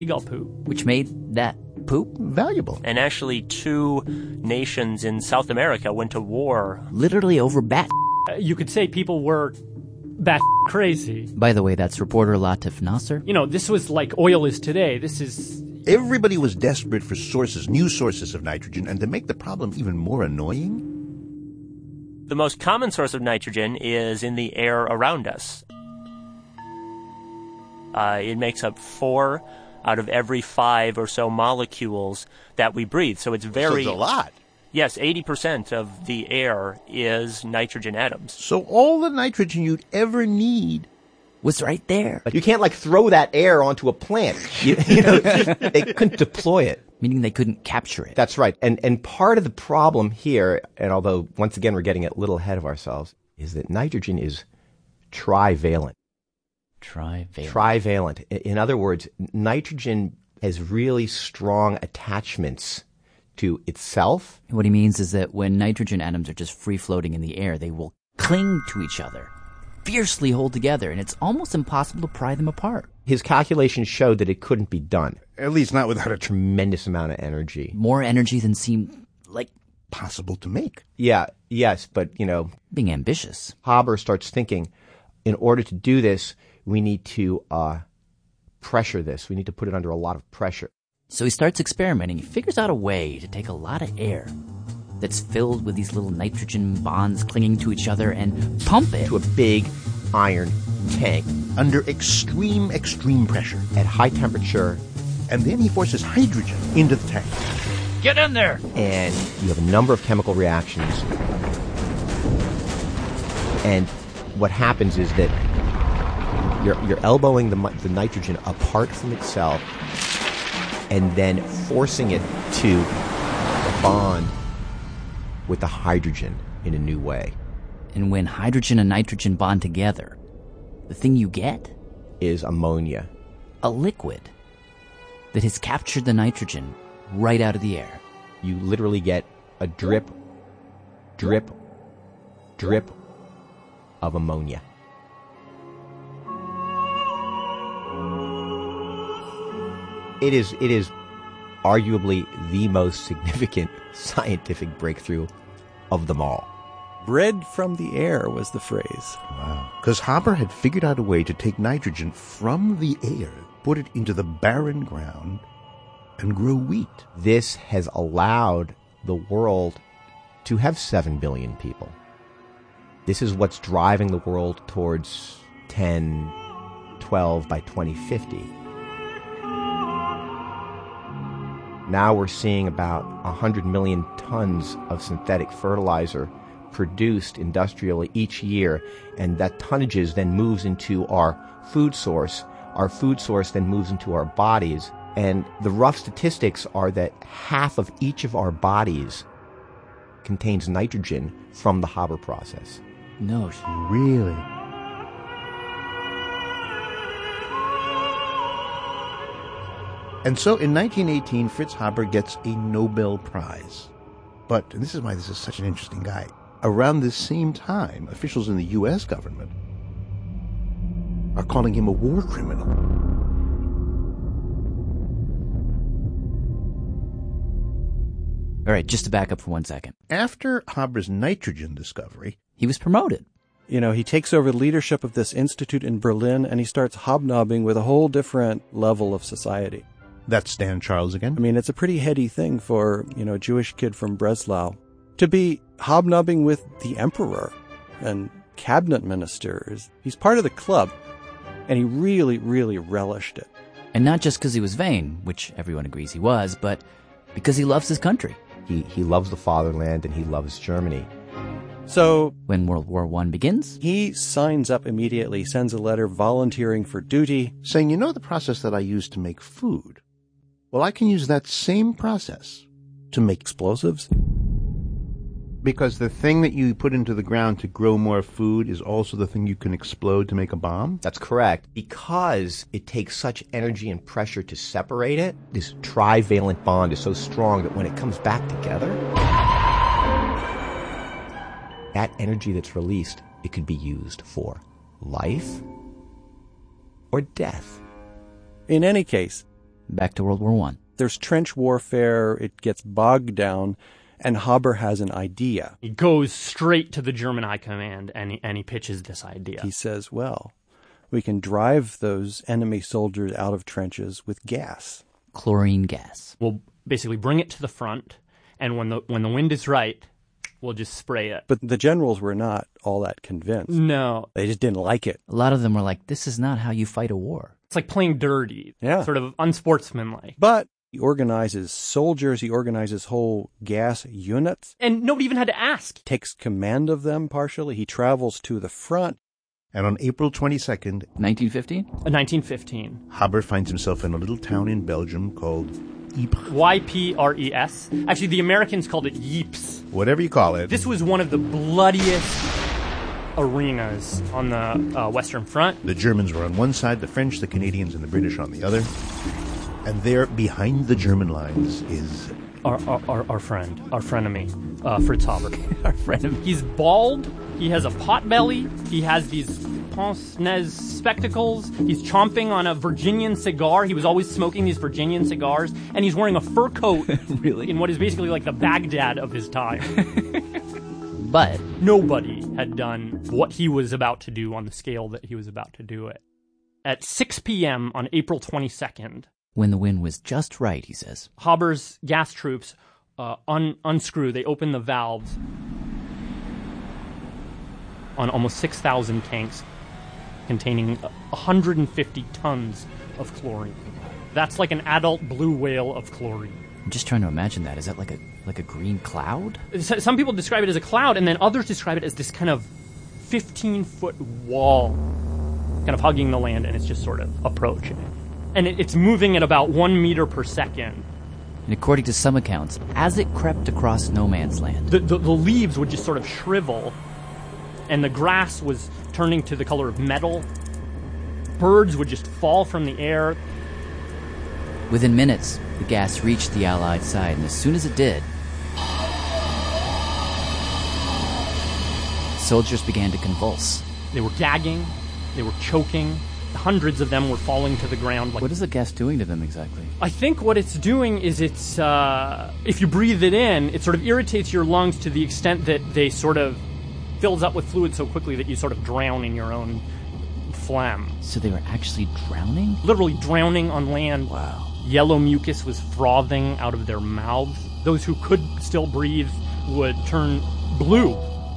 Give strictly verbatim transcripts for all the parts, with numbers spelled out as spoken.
seagull poop. Which made that poop valuable. And actually two nations in South America went to war. Literally over bat. Uh, you could say people were bat crazy. By the way, that's reporter Latif Nasser. You know, this was like oil is today. This is... Everybody was desperate for sources, new sources of nitrogen, and to make the problem even more annoying... The most common source of nitrogen is in the air around us. Uh, it makes up four out of every five or so molecules that we breathe. So it's very... So it's a lot. Yes, eighty percent of the air is nitrogen atoms. So all the nitrogen you'd ever need was right there. But you can't, like, throw that air onto a plant. You, you know, they couldn't deploy it. Meaning they couldn't capture it. That's right. And and part of the problem here, and although, once again, we're getting a little ahead of ourselves, is that nitrogen is trivalent. Trivalent. Trivalent. In other words, nitrogen has really strong attachments to itself. What he means is that when nitrogen atoms are just free-floating in the air, they will cling to each other, fiercely hold together, and it's almost impossible to pry them apart. His calculations showed that it couldn't be done. At least not without a tremendous amount of energy. More energy than seemed, like... possible to make. Yeah, yes, but, you know... being ambitious. Haber starts thinking, in order to do this, we need to uh, pressure this. We need to put it under a lot of pressure. So he starts experimenting. He figures out a way to take a lot of air that's filled with these little nitrogen bonds clinging to each other and pump it to a big iron tank under extreme, extreme pressure at high temperature. And then he forces hydrogen into the tank. Get in there! And you have a number of chemical reactions. And what happens is that you're, you're elbowing the, the nitrogen apart from itself and then forcing it to bond with the hydrogen in a new way. And when hydrogen and nitrogen bond together, the thing you get is ammonia. A liquid that has captured the nitrogen right out of the air. You literally get a drip, drip, drip of ammonia. It is, it is arguably the most significant scientific breakthrough of them all. Bread from the air was the phrase. Wow. Because Haber had figured out a way to take nitrogen from the air, put it into the barren ground, and grow wheat. This has allowed the world to have seven billion people. This is what's driving the world towards ten, twelve by twenty fifty. Now we're seeing about one hundred million tons of synthetic fertilizer produced industrially each year, and that tonnages then moves into our food source. Our food source then moves into our bodies, and the rough statistics are that half of each of our bodies contains nitrogen from the Haber process. No. Really? And so in nineteen eighteen, Fritz Haber gets a Nobel Prize. But, and this is why this is such an interesting guy, around this same time, officials in the U S government are calling him a war criminal. All right, just to back up for one second. After Haber's nitrogen discovery, he was promoted. You know, he takes over leadership of this institute in Berlin, and he starts hobnobbing with a whole different level of society. That's Stan Charles again? I mean, it's a pretty heady thing for, you know, a Jewish kid from Breslau to be hobnobbing with the emperor and cabinet ministers. He's part of the club, and he really, really relished it. And not just because he was vain, which everyone agrees he was, but because he loves his country. He, he loves the fatherland, and he loves Germany. So when World War One begins, he signs up immediately, sends a letter volunteering for duty, saying, you know the process that I use to make food? Well, I can use that same process to make explosives. Because the thing that you put into the ground to grow more food is also the thing you can explode to make a bomb? That's correct. Because it takes such energy and pressure to separate it, this trivalent bond is so strong that when it comes back together, that energy that's released, it could be used for life or death. In any case, Back to World War One. There's trench warfare. It gets bogged down, and Haber has an idea. He goes straight to the German High Command, and he, and he pitches this idea. He says, well, we can drive those enemy soldiers out of trenches with gas. Chlorine gas. We'll basically bring it to the front, and when the when the wind is right, we'll just spray it. But the generals were not all that convinced. No. They just didn't like it. A lot of them were like, this is not how you fight a war. It's like playing dirty. Yeah. Sort of unsportsmanlike. But he organizes soldiers. He organizes whole gas units. And nobody even had to ask. Takes command of them partially. He travels to the front. And on April twenty-second, nineteen fifteen? nineteen fifteen. Haber finds himself in a little town in Belgium called Ypres. Y P R E S. Actually, the Americans called it Ypres. Whatever you call it. This was one of the bloodiest arenas on the uh, Western Front. The Germans were on one side, the French, the Canadians, and the British on the other. And there, behind the German lines, is... Our our, our, our friend, our frenemy, uh, Fritz Haber. Our frenemy. He's bald, he has a pot belly, he has these pince-nez spectacles, he's chomping on a Virginian cigar. He was always smoking these Virginian cigars, and he's wearing a fur coat Really? in what is basically like the Baghdad of his time. But Nobody had done what he was about to do on the scale that he was about to do it. At six p.m. on April twenty-second, when the wind was just right, he says, Haber's gas troops uh, un- unscrew, they open the valves on almost six thousand tanks containing one hundred fifty tons of chlorine. That's like an adult blue whale of chlorine. I'm just trying to imagine that. Is that like a like a green cloud? S- Some people describe it as a cloud, and then others describe it as this kind of fifteen-foot wall kind of hugging the land, and it's just sort of approaching. And it, it's moving at about one meter per second. And according to some accounts, as it crept across no man's land, The, the, the leaves would just sort of shrivel, and the grass was turning to the color of metal. Birds would just fall from the air. within minutes, the gas reached the Allied side, and as soon as it did, soldiers began to convulse. They were gagging, they were choking, hundreds of them were falling to the ground. Like, What is the gas doing to them exactly? I think what it's doing is it's, uh, if you breathe it in, it sort of irritates your lungs to the extent that they sort of fills up with fluid so quickly that you sort of drown in your own phlegm. So they were actually drowning? Literally drowning on land. Wow. Yellow mucus was frothing out of their mouths. Those who could still breathe would turn blue.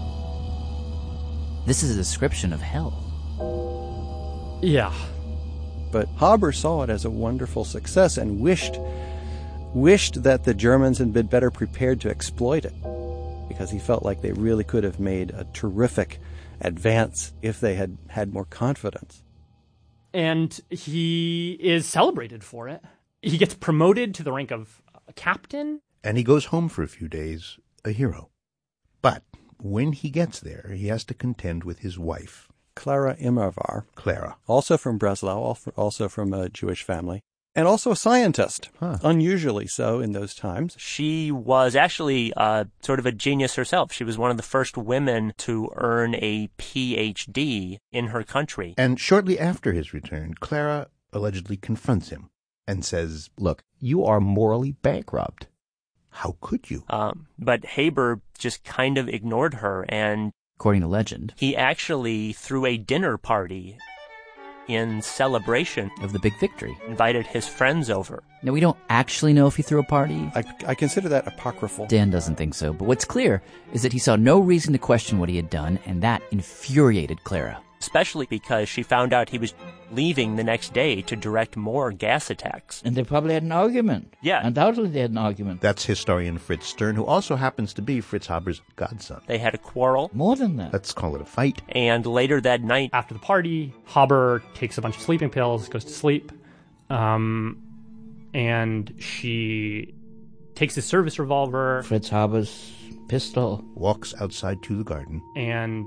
This is a description of hell. Yeah. But Haber saw it as a wonderful success and wished wished that the Germans had been better prepared to exploit it, because he felt like they really could have made a terrific advance if they had had more confidence. And he is celebrated for it. He gets promoted to the rank of a captain. And he goes home for a few days, a hero. But when he gets there, he has to contend with his wife, Clara Immerwahr, Clara. also from Breslau, also from a Jewish family, and also a scientist, Huh. unusually so in those times. She was actually uh, sort of a genius herself. She was one of the first women to earn a P H D in her country. And shortly after his return, Clara allegedly confronts him and says, Look, you are morally bankrupt. "How could you?" Um, but Haber just kind of ignored her, and According to legend, he actually threw a dinner party in celebration, of the big victory. invited his friends over. Now, we don't actually know if he threw a party. I, I consider that apocryphal. Dan doesn't think so, but what's clear is that he saw no reason to question what he had done, and that infuriated Clara. Especially because she found out he was leaving the next day to direct more gas attacks. And they probably had an argument. Yeah. Undoubtedly they had an argument. That's historian Fritz Stern, who also happens to be Fritz Haber's godson. They had a quarrel, More than that. Let's call it a fight. and later that night, After the party, Haber takes a bunch of sleeping pills, goes to sleep, um, and she takes his service revolver Fritz Haber's pistol. Walks outside to the garden. and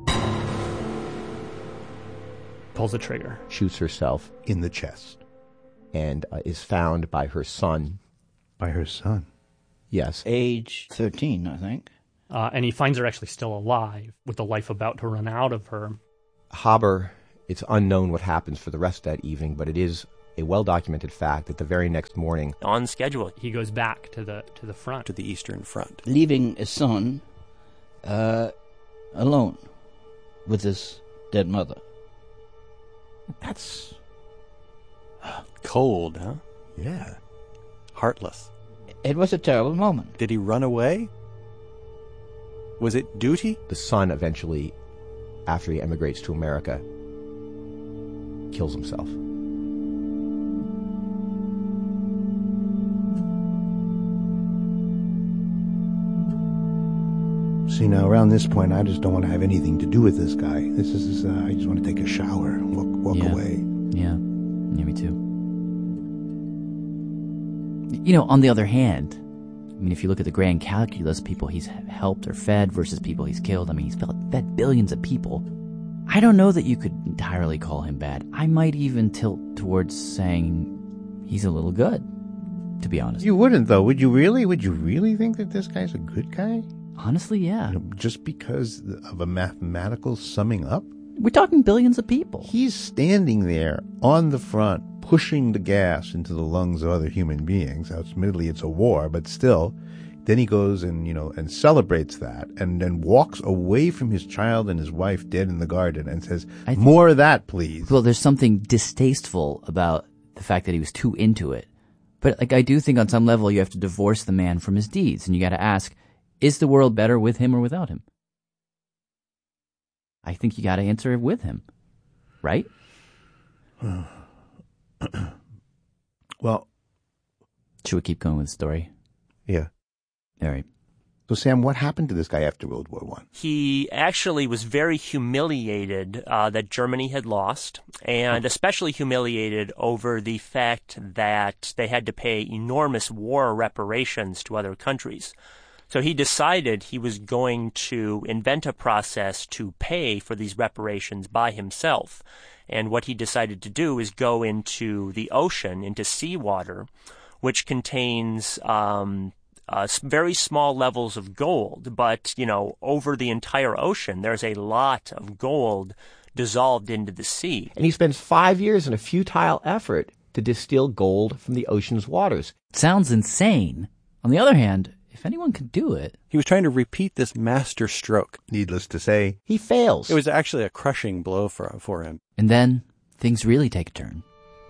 pulls the trigger. Shoots herself In the chest. and uh, is found by her son. By her son. Yes. Age thirteen, I think. Uh, and he finds her actually still alive, with the life about to run out of her. Haber, it's unknown what happens for the rest of that evening, but it is a well-documented fact that the very next morning, On schedule. He goes back to the to the front. To the Eastern Front. Leaving his son uh, alone with his dead mother. that's, Cold, huh? Yeah. Heartless. It was a terrible moment. Did he run away? Was it duty? the son eventually, after he emigrates to America, kills himself. See, now around this point, I just don't want to have anything to do with this guy. This is, uh, I just want to take a shower and walk, walk Yeah. away. Yeah. Yeah, me too. You know, on the other hand, I mean, if you look at the grand calculus, people he's helped or fed versus people he's killed, I mean, he's fed billions of people. I don't know that you could entirely call him bad. I might even tilt towards saying he's a little good, to be honest. You wouldn't, though, would you really? Would you really think that this guy's a good guy? Honestly, yeah. You know, just because of a mathematical summing up? We're talking billions of people. He's standing there on the front, pushing the gas into the lungs of other human beings. Now, admittedly, it's a war, but still. Then he goes and, you know, and celebrates that, and then walks away from his child and his wife dead in the garden and says, I th- more of that, please. Well, there's something distasteful about the fact that he was too into it. But, like, I do think on some level you have to divorce the man from his deeds, and you got to ask, is the world better with him or without him? I think you got to answer it with him, right? Well, Should we keep going with the story? yeah. All right. So, Sam, what happened to this guy after World War One? He actually was very humiliated uh, that Germany had lost, and especially humiliated over the fact that they had to pay enormous war reparations to other countries. So he decided he was going to invent a process to pay for these reparations by himself. And what he decided to do is go into the ocean, into seawater, which contains um, uh, very small levels of gold. But, you know, over the entire ocean, there's a lot of gold dissolved into the sea. And he spends five years in a futile effort to distill gold from the ocean's waters. Sounds insane. On the other hand, if anyone could do it, He was trying to repeat this master stroke. Needless to say, He fails. It was actually a crushing blow for, for him. and then things really take a turn.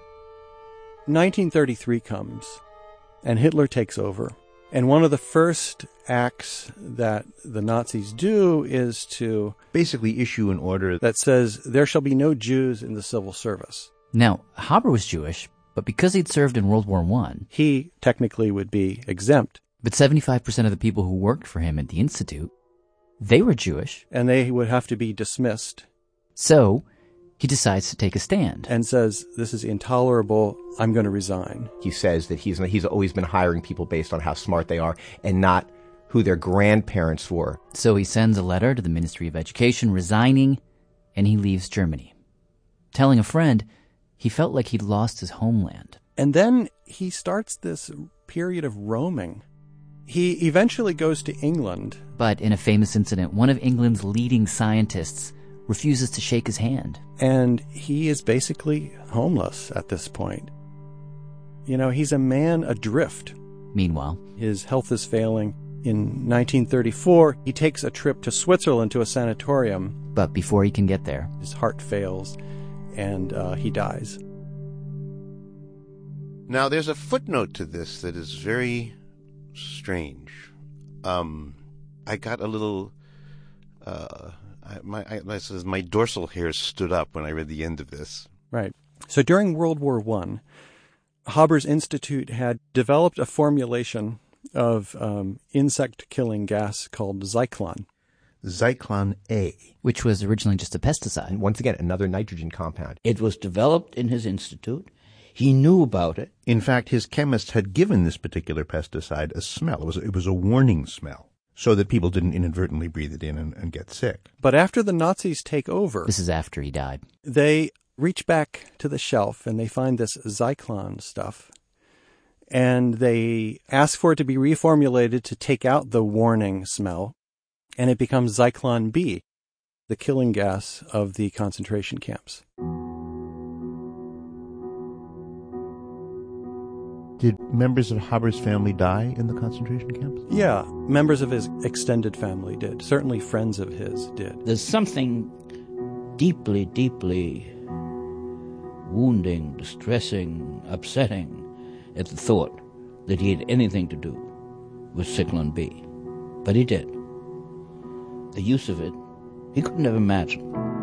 nineteen thirty-three comes, and Hitler takes over. And one of the first acts that the Nazis do is to basically issue an order that says there shall be no Jews in the civil service. Now, Haber was Jewish, but because he'd served in World War One, He technically would be exempt, but seventy-five percent of the people who worked for him at the Institute, they were Jewish. and they would have to be dismissed, So he decides to take a stand. and says, this is intolerable, I'm going to resign. He says that he's he's always been hiring people based on how smart they are and not who their grandparents were. So he sends a letter to the Ministry of Education resigning, and he leaves Germany. Telling a friend, he felt like he'd lost his homeland. And then he starts this period of roaming. He eventually goes to England. But in a famous incident, one of England's leading scientists refuses to shake his hand. And he is basically homeless at this point. You know, he's a man adrift. Meanwhile, His health is failing. In nineteen thirty-four, he takes a trip to Switzerland to a sanatorium. but before he can get there, His heart fails, and uh, he dies. Now, there's a footnote to this that is very strange. Um, I got a little. Uh, I, my I, my, says my dorsal hairs stood up when I read the end of this. Right. So during World War One, Haber's Institute had developed a formulation of um, insect-killing gas called Zyklon. Zyklon A. which was originally just a And pesticide. once again, another nitrogen compound. It was developed in his institute. He knew about it. In fact, his chemist had given this particular pesticide a smell. It was it was a warning smell, so that people didn't inadvertently breathe it in and, and get sick. But after the Nazis take over, This is after he died. they reach back to the shelf and they find this Zyklon stuff. And they ask for it to be reformulated to take out the warning smell. And it becomes Zyklon B, the killing gas of the concentration camps. Did members of Haber's family die in the concentration camps? Yeah, members of his extended family did. Certainly friends of his did. There's something deeply, deeply wounding, distressing, upsetting at the thought that he had anything to do with Zyklon B. But he did. The use of it, he couldn't have imagined.